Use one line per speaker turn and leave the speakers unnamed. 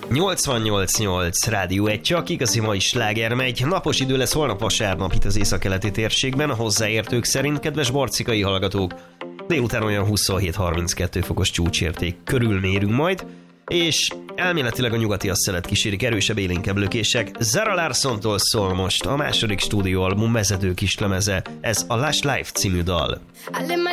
88.8 Rádió 1, csak igazi mai sláger megy. Napos idő lesz holnap vasárnap itt az északkeleti térségben, a hozzáértők szerint, kedves barcikai hallgatók. Délután olyan 27-32 fokos csúcsérték körül mérünk majd, és elméletileg a nyugati asszelet kísérik erősebb élénkebb lökések. Zara Larsontól szól most a második stúdióalbum vezető kislemeze, ez a Lush Life című dal.